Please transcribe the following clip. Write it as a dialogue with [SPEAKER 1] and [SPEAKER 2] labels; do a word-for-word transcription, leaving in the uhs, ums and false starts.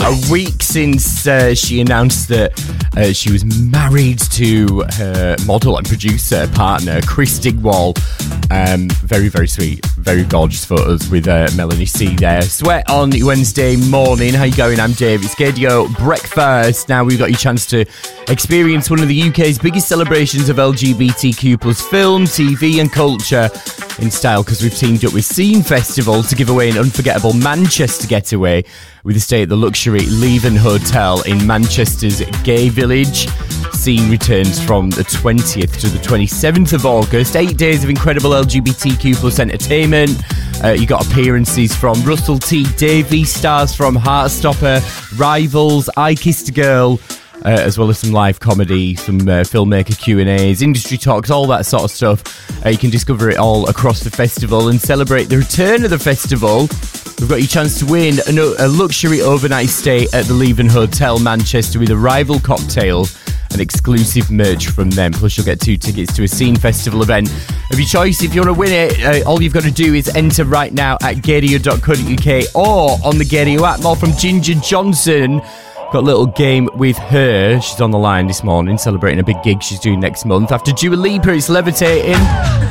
[SPEAKER 1] about a week since uh, she announced that uh, she was married to her model and producer partner, Chris Digwall. Um, very, very sweet, very gorgeous photos with uh, Melanie C there. Sweat on Wednesday morning. How you going? I'm Dave. It's Gaydio Breakfast. Now we've got your chance to experience one of the U K's biggest celebrations of L G B T Q plus film, T V and culture in style, because we've teamed up with Scene Festival to give away an unforgettable Manchester getaway with a stay at the luxury Leven Hotel in Manchester's Gay Village. Scene returns from the twentieth to the twenty-seventh of August. Eight days of incredible L G B T Q plus entertainment. Uh, you got appearances from Russell T Davies, stars from Heartstopper, Rivals, I Kissed a Girl, uh, as well as some live comedy, some uh, filmmaker Q and A's, industry talks, all that sort of stuff. Uh, you can discover it all across the festival and celebrate the return of the festival. We've got your chance to win a, a luxury overnight stay at the Leven Hotel Manchester with a rival cocktail and exclusive merch from them. Plus, you'll get two tickets to a Scene Festival event of your choice. If you want to win it, uh, all you've got to do is enter right now at gaydio dot co dot uk or on the Gaydio app. More from Ginger Johnson. Got a little game with her. She's on the line this morning, celebrating a big gig she's doing next month. After Dua Lipa, it's Levitating.